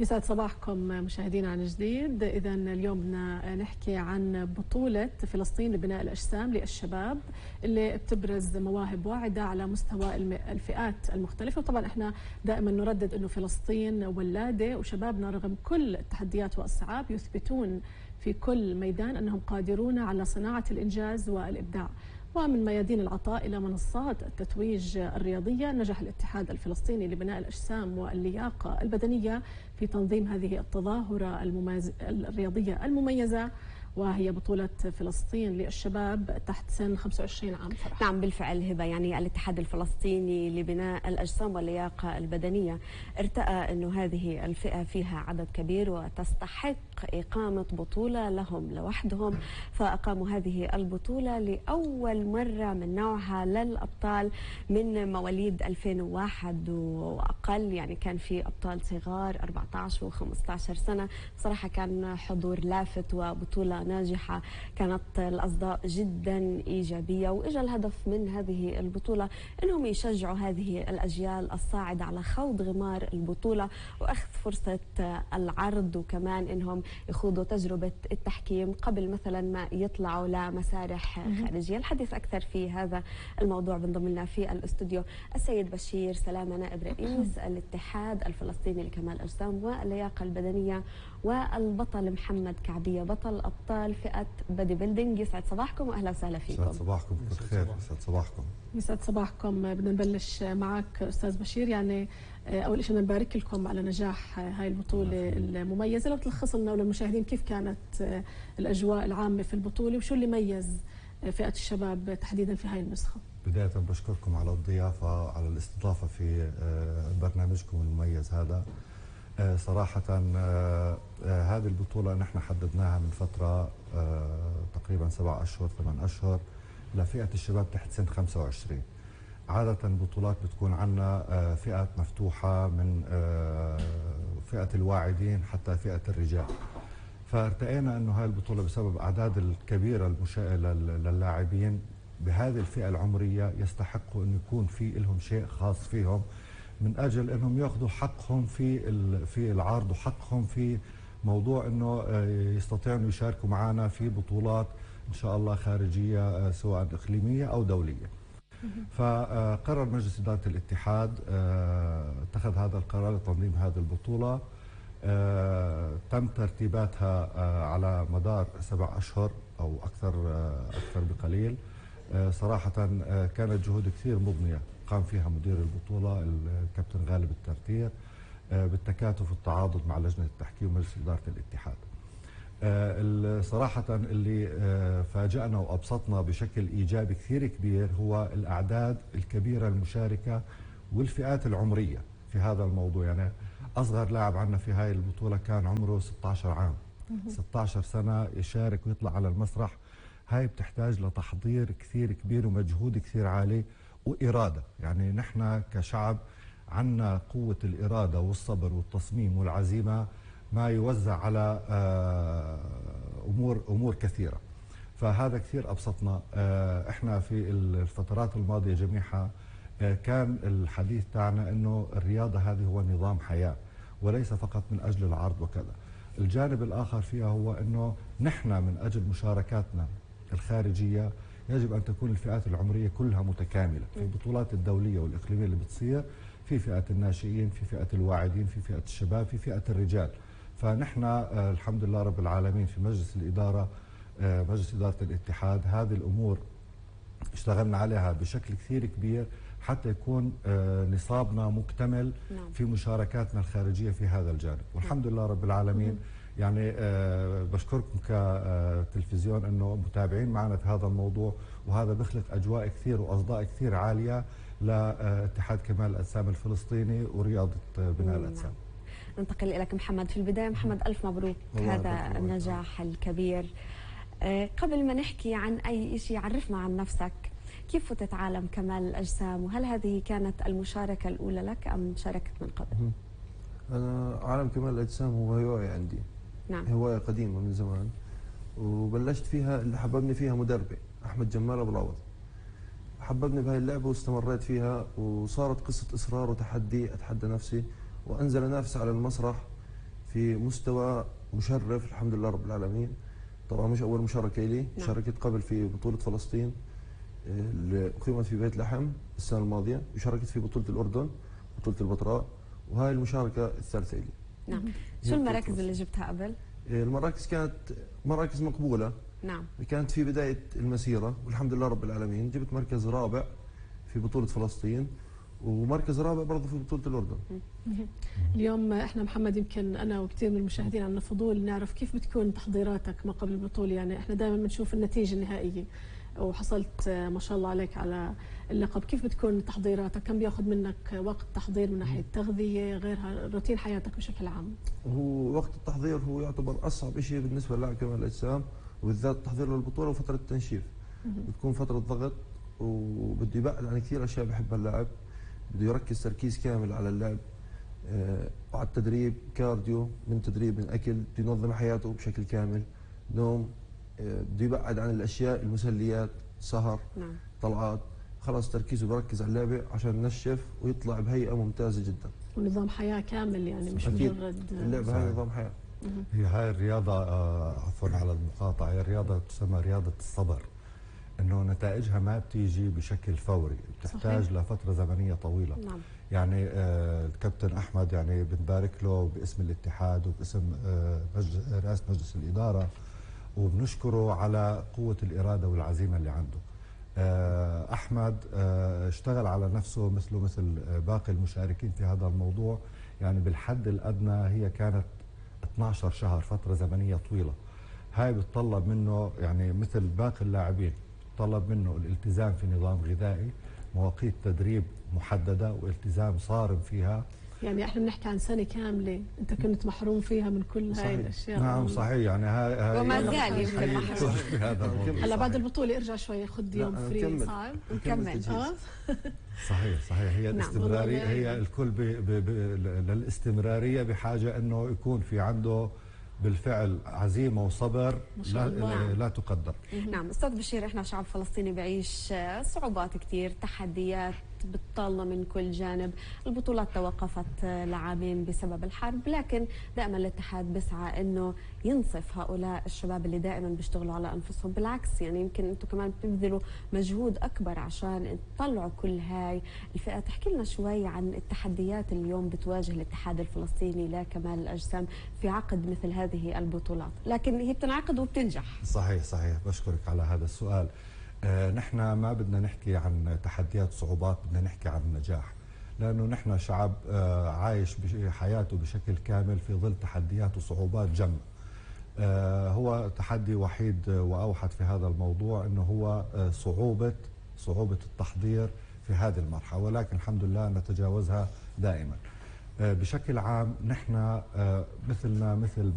يسعد صباحكم مشاهدينا عن جديد. إذا اليوم بدنا نحكي عن بطولة فلسطين لبناء الأجسام للشباب اللي بتبرز مواهب واعدة على مستوى الفئات المختلفة. وطبعا احنا دائما نردد أنه فلسطين ولادة، وشبابنا رغم كل التحديات والصعاب يثبتون في كل ميدان أنهم قادرون على صناعة الإنجاز والإبداع. ومن ميادين العطاء إلى منصات التتويج الرياضية، نجح الاتحاد الفلسطيني لبناء الأجسام واللياقة البدنية في تنظيم هذه التظاهرة الرياضية المميزة، وهي بطولة فلسطين للشباب تحت سن 25 عام. فرح. نعم بالفعل هبة، يعني الاتحاد الفلسطيني لبناء الأجسام واللياقة البدنية ارتأى أنه هذه الفئة فيها عدد كبير وتستحق إقامة بطولة لهم لوحدهم، فأقاموا هذه البطولة لأول مرة من نوعها للأبطال من مواليد 2001 وأقل. يعني كان في أبطال صغار 14 و15 سنة. صراحة كان حضور لافت وبطولة ناجحة، كانت الأصداء جدا إيجابية، وإجا الهدف من هذه البطولة أنهم يشجعوا هذه الأجيال الصاعدة على خوض غمار البطولة وأخذ فرصة العرض، وكمان أنهم يخوضوا تجربة التحكيم قبل مثلا ما يطلعوا لمسارح خارجية. الحديث أكثر في هذا الموضوع بنضم لنا في الاستوديو السيد بشير سلامة، نائب رئيس الاتحاد الفلسطيني لكمال الأجسام واللياقة البدنية، والبطل محمد كعبية بطل أبطال فئة بادي بيلدينج. يسعد صباحكم وأهلا وسهلا فيكم. يسعد صباحكم بكل خير. يسعد صباحكم. يسعد صباحكم. بدنا نبلش معك أستاذ بشير. يعني أول شيء نبارك لكم على نجاح هاي البطولة المميزة. لو تلخص لنا وللمشاهدين كيف كانت الأجواء العامة في البطولة وشو اللي ميز فئة الشباب تحديدا في هاي النسخة؟ بداية بشكركم على الضيافة، على الاستضافة في برنامجكم المميز هذا. صراحة هذه البطولة نحن حددناها من فترة تقريبا 7 أشهر 8 أشهر لفئة الشباب تحت سن 25. عادة البطولات بتكون عندنا فئات مفتوحة من فئة الواعدين حتى فئة الرجال. فارتئينا أنه هاي البطولة بسبب أعداد الكبيرة للاعبين بهذه الفئة العمرية يستحقوا أن يكون في لهم شيء خاص فيهم، من أجل أنهم يأخذوا حقهم في العرض وحقهم في موضوع أنه يستطيعوا أن يشاركوا معنا في بطولات إن شاء الله خارجية سواء إقليمية أو دولية. فقرر مجلس إدارة الاتحاد اتخذ هذا القرار لتنظيم هذه البطولة. تم ترتيباتها على مدار 7 أشهر أو أكثر بقليل. صراحة كانت جهود كثير مضنية قام فيها مدير البطولة الكابتن غالب الترتير بالتكاتف والتعاضد مع لجنة التحكيم ومجلس إدارة الاتحاد. صراحة اللي فاجأنا وأبسطنا بشكل إيجابي كثير كبير هو الأعداد الكبيرة المشاركة والفئات العمرية في هذا الموضوع. يعني أصغر لاعب عندنا في هاي البطولة كان عمره 16 عام، 16 سنة يشارك ويطلع على المسرح. هاي بتحتاج لتحضير كثير كبير ومجهود كثير عالي وإرادة. يعني نحن كشعب عنا قوة الإرادة والصبر والتصميم والعزيمة ما يوزع على أمور كثيرة. فهذا كثير أبسطنا. إحنا في الفترات الماضية جميعها كان الحديث تاعنا أنه الرياضة هذه هو نظام حياة وليس فقط من أجل العرض وكذا. الجانب الآخر فيها هو أنه نحن من أجل مشاركاتنا الخارجية يجب أن تكون الفئات العمرية كلها متكاملة في البطولات الدولية والإقليمية اللي بتصير، في فئة الناشئين، في فئة الواعدين، في فئة الشباب، في فئة الرجال. فنحن الحمد لله رب العالمين في مجلس الإدارة، مجلس إدارة الاتحاد، هذه الأمور اشتغلنا عليها بشكل كثير كبير حتى يكون نصابنا مكتمل في مشاركاتنا الخارجية في هذا الجانب. والحمد لله رب العالمين. يعني بشكركم كتلفزيون أنه متابعين معنا في هذا الموضوع، وهذا بخلق أجواء كثير وأصداء كثير عالية لاتحاد كمال الأجسام الفلسطيني ورياضة بناء الأجسام. ننتقل إليك محمد. في البداية محمد ألف مبروك هذا النجاح الكبير. قبل ما نحكي عن أي شيء عرفنا عن نفسك، كيف فتت عالم كمال الأجسام، وهل هذه كانت المشاركة الأولى لك أم شاركت من قبل؟ أنا عالم كمال الأجسام هو هواية عندي. نعم. هواية قديمة من زمان، وبلشت فيها اللي حببني فيها مدربي أحمد جمال أبو العوض. حببني بهاي اللعبة واستمريت فيها، وصارت قصة إصرار وتحدي، أتحدى نفسي وأنزل أنافس على المسرح في مستوى مشرف الحمد لله رب العالمين. طبعا مش أول مشاركة لي، شاركت قبل في بطولة فلسطين اللي أقيمت في بيت لحم السنة الماضية، وشاركت في بطولة الأردن، بطولة البتراء، وهاي المشاركة الثالثة لي. نعم. شو المراكز اللي جبتها قبل؟ المراكز كانت مراكز مقبولة. نعم. كانت في بداية المسيرة والحمد لله رب العالمين، جبت مركز رابع في بطولة فلسطين، ومركز رابع برضه في بطولة الأردن. اليوم احنا محمد يمكن انا وكثير من المشاهدين عندنا فضول نعرف كيف بتكون تحضيراتك ما قبل البطولة. يعني احنا دائما بنشوف النتيجة النهائية وحصلت ما شاء الله عليك على اللقب، كيف بتكون تحضيراتك؟ كم بياخذ منك وقت تحضير من ناحية تغذية غيرها، روتين حياتك بشكل عام؟ هو وقت التحضير هو يعتبر أصعب شيء بالنسبة للاعب كمال الأجسام، وبالذات التحضير للبطولة وفترة التنشيف. بتكون فترة ضغط وبده يبعد عن كثير أشياء بحبها اللاعب، بده يركز تركيز كامل على اللعب، على التدريب، كارديو، من تدريب، من أكل، بده ينظم حياته بشكل كامل، نوم، بده يبعد عن الأشياء المسليات، سهر، نعم. طلعات. خلاص تركيزه بركز على اللعبة عشان ينشف ويطلع بهيئة ممتازة جدا. ونظام حياة كامل يعني مش أكيد. مجرد اللعبة هاي نظام حياة. هي هاي الرياضة عفوا على المقاطعة، هي رياضة تسمى رياضة الصبر، انه نتائجها ما بتيجي بشكل فوري، بتحتاج صحيح. لفترة زمنية طويلة. نعم. يعني الكابتن احمد يعني بنبارك له باسم الاتحاد وباسم رئاسة مجلس الإدارة، وبنشكره على قوة الإرادة والعزيمة اللي عنده. أحمد اشتغل على نفسه مثله مثل باقي المشاركين في هذا الموضوع. يعني بالحد الأدنى هي كانت 12 شهر، فترة زمنية طويلة. هاي بتطلب منه يعني مثل باقي اللاعبين، بتطلب منه الالتزام في نظام غذائي، مواقيت تدريب محددة والتزام صارم فيها. يعني احنا بنحكي عن سنة كاملة انت كنت محروم فيها من كل هاي الاشياء. نعم صحيح. يعني هاي وما زال يمكن محروم في هذا الموضوع. هلا بعد البطولة ارجع شوي خد يوم فري صعب نكمل. صحيح. هي نعم. الاستمرارية، هي الكل للاستمرارية بحاجة انه يكون في عنده بالفعل عزيمة وصبر لا تقدر. نعم. أستاذ بشير، إحنا شعب فلسطيني بعيش صعوبات كتير، تحديات بتطالنا من كل جانب. البطولات توقفت لعامين بسبب الحرب، لكن دائما الاتحاد بيسعى انه ينصف هؤلاء الشباب اللي دائما بيشتغلوا على انفسهم. بالعكس يعني يمكن انتم كمان بتبذلوا مجهود اكبر عشان تطلعوا كل هاي الفئات. احكي لنا شوي عن التحديات اللي اليوم بتواجه الاتحاد الفلسطيني لكمال الاجسام في عقد مثل هذه البطولات، لكن هي بتنعقد وبتنجح. صحيح. بشكرك على هذا السؤال. نحن ما بدنا نحكي عن تحديات صعوبات، بدنا نحكي عن نجاح، لأنه نحن شعب عايش حياته بشكل كامل في ظل تحديات وصعوبات جمة. هو تحدي وحيد وأوحد في هذا الموضوع أنه هو صعوبة التحضير في هذه المرحلة، ولكن الحمد لله نتجاوزها دائما. بشكل عام نحن مثلنا مثل